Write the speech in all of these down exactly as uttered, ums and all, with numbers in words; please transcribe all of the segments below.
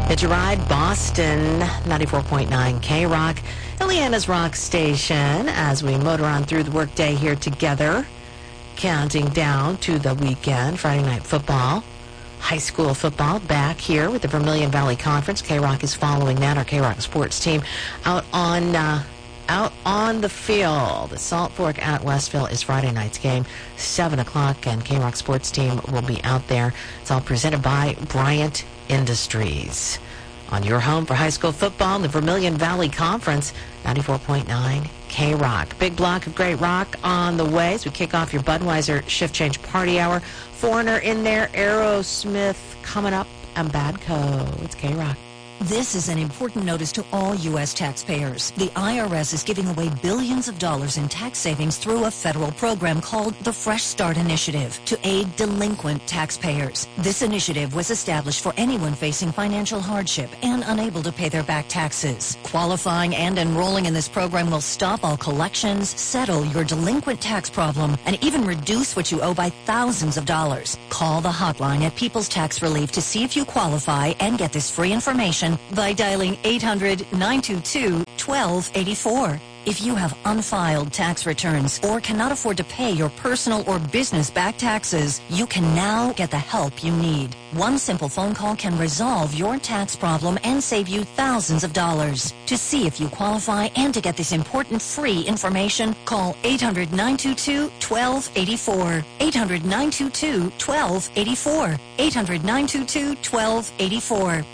It's your ride, Boston, ninety-four point nine K-Rock, Ileana's Rock Station, as we motor on through the workday here together, counting down to the weekend, Friday night football, high school football back here with the Vermilion Valley Conference. K-Rock is following that, our K-Rock sports team out on uh, out on the field. The Salt Fork at Westville is Friday night's game, seven o'clock, and K-Rock sports team will be out there. It's all presented by Bryant Industries. On your home for high school football in the Vermilion Valley Conference, ninety-four point nine K-Rock. Big block of great rock on the way as we kick off your Budweiser Shift Change Party Hour. Foreigner in there, Aerosmith coming up, and Badco. It's K-Rock. This is an important notice to all U S taxpayers. The I R S is giving away billions of dollars in tax savings through a federal program called the Fresh Start Initiative to aid delinquent taxpayers. This initiative was established for anyone facing financial hardship and unable to pay their back taxes. Qualifying and enrolling in this program will stop all collections, settle your delinquent tax problem, and even reduce what you owe by thousands of dollars. Call the hotline at People's Tax Relief to see if you qualify and get this free information by dialing eight hundred, nine two two, one two eight four. If you have unfiled tax returns or cannot afford to pay your personal or business back taxes, you can now get the help you need. One simple phone call can resolve your tax problem and save you thousands of dollars. To see if you qualify and to get this important free information, call eight hundred, nine two two, one two eight four. eight hundred, nine two two, one two eight four. eight hundred, nine two two, one two eight four.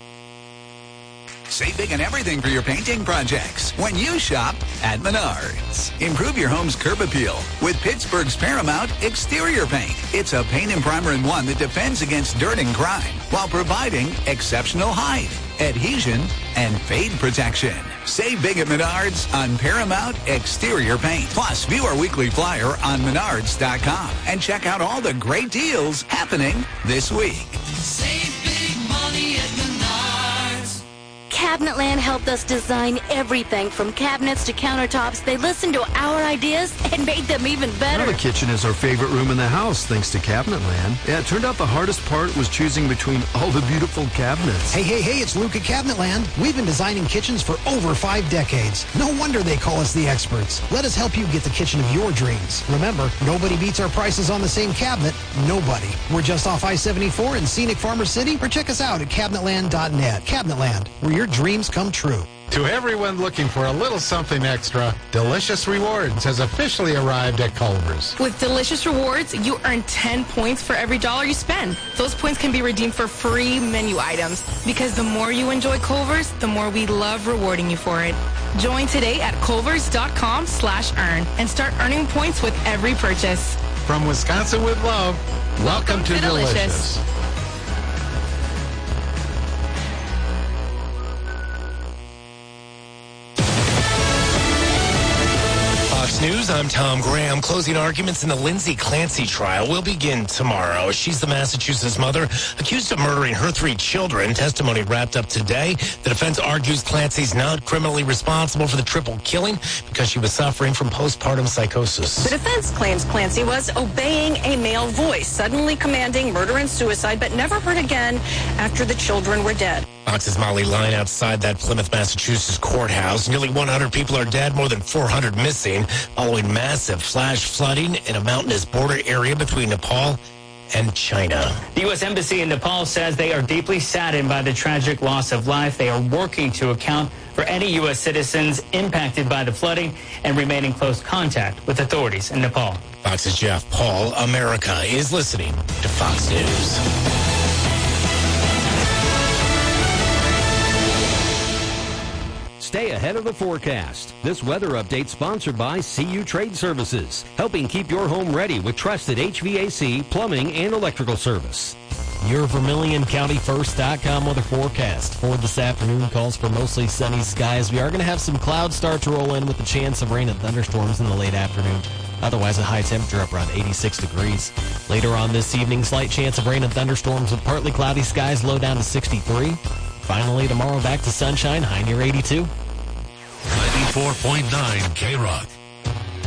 Save big on everything for your painting projects when you shop at Menards. Improve your home's curb appeal with Pittsburgh's Paramount Exterior Paint. It's a paint and primer in one that defends against dirt and grime while providing exceptional height, adhesion, and fade protection. Save big at Menards on Paramount Exterior Paint. Plus, view our weekly flyer on menards dot com and check out all the great deals happening this week. Save big money at Menards. Cabinetland helped us design everything from cabinets to countertops. They listened to our ideas and made them even better. Now the kitchen is our favorite room in the house, thanks to Cabinetland. Yeah, it turned out the hardest part was choosing between all the beautiful cabinets. Hey, hey, hey, it's Luke at Cabinetland. We've been designing kitchens for over five decades. No wonder they call us the experts. Let us help you get the kitchen of your dreams. Remember, nobody beats our prices on the same cabinet. Nobody. We're just off I seventy-four in scenic Farmer City, or check us out at cabinetland dot net. Cabinetland, where your dreams come true. To everyone looking for a little something extra, Delicious Rewards has officially arrived at Culver's. With Delicious Rewards, you earn ten points for every dollar you spend. Those points can be redeemed for free menu items. Because the more you enjoy Culver's, the more we love rewarding you for it. Join today at culvers dot com slash earn and start earning points with every purchase. From Wisconsin with love, welcome, welcome to, to Delicious. Delicious. News, I'm Tom Graham. Closing arguments in the Lindsay Clancy trial will begin tomorrow. She's the Massachusetts mother accused of murdering her three children. Testimony wrapped up today. The defense argues Clancy's not criminally responsible for the triple killing because she was suffering from postpartum psychosis. The defense claims Clancy was obeying a male voice, suddenly commanding murder and suicide, but never heard again after the children were dead. Fox's Molly Line outside that Plymouth, Massachusetts courthouse. Nearly one hundred people are dead, more than four hundred missing, following massive flash flooding in a mountainous border area between Nepal and China. The U S Embassy in Nepal says they are deeply saddened by the tragic loss of life. They are working to account for any U S citizens impacted by the flooding and remain in close contact with authorities in Nepal. Fox's Jeff Paul. America is listening to Fox News. Stay ahead of the forecast. This weather update sponsored by C U Trade Services, helping keep your home ready with trusted H V A C, plumbing, and electrical service. Your Vermilion County First dot com weather forecast for this afternoon calls for mostly sunny skies. We are going to have some clouds start to roll in with the chance of rain and thunderstorms in the late afternoon. Otherwise, a high temperature up around eighty-six degrees. Later on this evening, slight chance of rain and thunderstorms with partly cloudy skies, low down to sixty-three. Finally, tomorrow back to sunshine, high near eighty-two. ninety-four point nine K-Rock.